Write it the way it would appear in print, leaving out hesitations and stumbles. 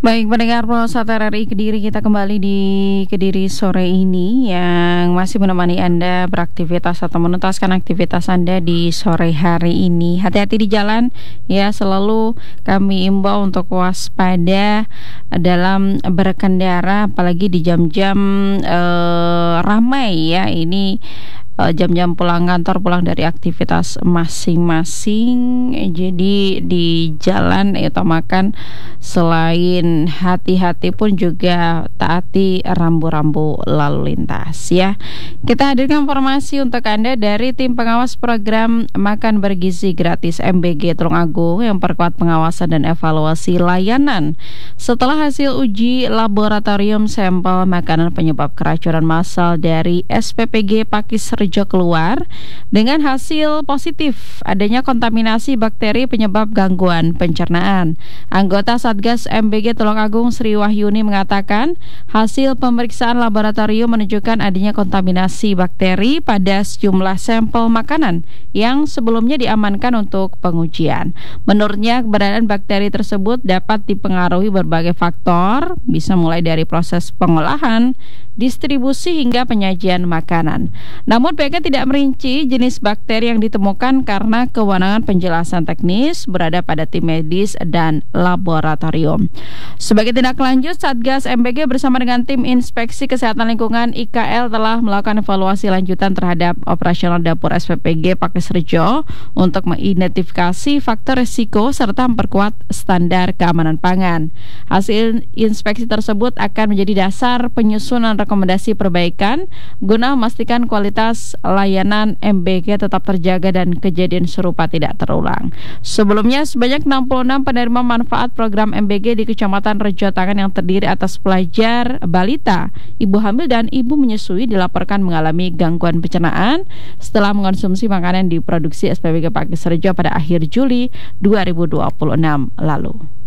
Baik, pendengar Prosat RRI Kediri, kita kembali di Kediri sore ini yang masih menemani Anda beraktivitas atau menuntaskan aktivitas Anda di sore hari ini. Hati-hati di jalan ya, selalu kami imbau untuk waspada dalam berkendara, apalagi di jam-jam ramai ya. Ini jam-jam pulang kantor, pulang dari aktivitas masing-masing. Jadi di jalan utamakan selain hati-hati pun juga taati rambu-rambu lalu lintas ya. Kita hadirkan informasi untuk Anda dari tim pengawas program makan bergizi gratis MBG Tulungagung yang perkuat pengawasan dan evaluasi layanan setelah hasil uji laboratorium sampel makanan penyebab keracunan massal dari SPPG Pakis Rejo keluar dengan hasil positif adanya kontaminasi bakteri penyebab gangguan pencernaan. Anggota Satgas MBG Tulungagung Sri Wahyuni mengatakan hasil pemeriksaan laboratorium menunjukkan adanya kontaminasi bakteri pada sejumlah sampel makanan yang sebelumnya diamankan untuk pengujian. Menurutnya, keberadaan bakteri tersebut dapat dipengaruhi berbagai faktor, bisa mulai dari proses pengolahan, distribusi hingga penyajian makanan. Namun pihaknya tidak merinci jenis bakteri yang ditemukan karena kewenangan penjelasan teknis berada pada tim medis dan laboratorium. Sebagai tindak lanjut, Satgas MBG bersama dengan tim Inspeksi Kesehatan Lingkungan IKL telah melakukan evaluasi lanjutan terhadap operasional dapur SPPG Pakis Rejo untuk mengidentifikasi faktor risiko serta memperkuat standar keamanan pangan. Hasil inspeksi tersebut akan menjadi dasar penyusunan rekomendasi perbaikan guna memastikan kualitas layanan MBG tetap terjaga dan kejadian serupa tidak terulang. Sebelumnya, sebanyak 66 penerima manfaat program MBG di Kecamatan Rejo Tangan yang terdiri atas pelajar, balita, ibu hamil dan ibu menyusui dilaporkan mengalami gangguan pencernaan setelah mengonsumsi makanan diproduksi SPPG Pakis Rejo pada akhir Juli 2026 lalu.